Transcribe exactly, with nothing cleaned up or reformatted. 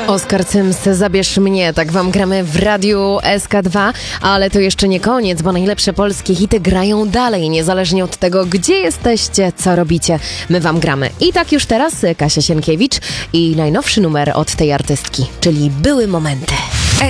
Oskar Cyms, Zabierz mnie, tak wam gramy w Radiu S K dwa, ale to jeszcze nie koniec, bo najlepsze polskie hity grają dalej, niezależnie od tego, gdzie jesteście, co robicie, my wam gramy. I tak już teraz Kasia Sienkiewicz i najnowszy numer od tej artystki, czyli Były momenty.